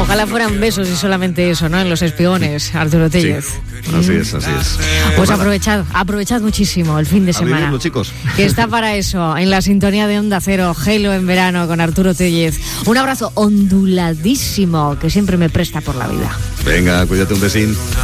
Ojalá fueran besos y solamente eso, ¿no? En los espiones, Arturo Tellez. Sí, así es. Pues aprovechad muchísimo el fin de semana. Vivirlo, chicos. Que está para eso, en la sintonía de Onda Cero, Gelo en verano con Arturo Tellez. Un abrazo onduladísimo que siempre me presta por la vida. Venga, cuídate, un besín.